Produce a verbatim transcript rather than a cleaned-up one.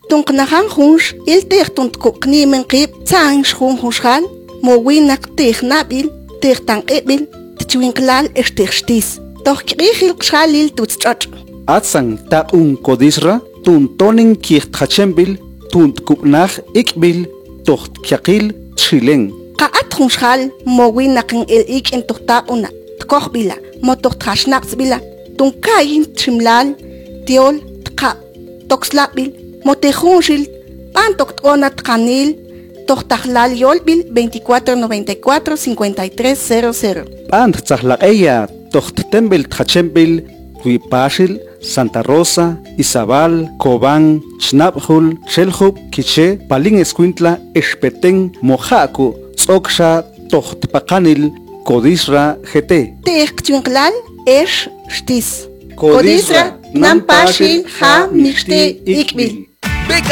Tunqnahan hunsh il teh tunt kukni men qib tsang shun hushal mo winak teh nabil teh tan ebil tchwinklal estih shtis toh qihil qshalil tutschot Atsang ta un kodisra tun tonin kiht hachembil tunt kupnah ikbil toht kyaqil chileng qaat hunshal mo winak el ik en tohta una tkohbila mo toht hashnaqs bila tun kain chimlal tiol tqa toxlabil mo tehunshil pan toktona tqanil tohtahlal yolbil veinticuatro noventa y cuatro cincuenta y tres cero cero Pan tzahlaqeya toht tembil hachembil Huipashil, Santa Rosa, Izabal, Cobán, Chnabjul, Shelhub, Quiche, Palín Escuintla, Espetén, Mojaco, Tzoksha, Tohtpacanil, Codisra, G T. Techtwinklal, Esh, Shtis. Codisra, Nampashil, Ha, Mixte, Ikbil.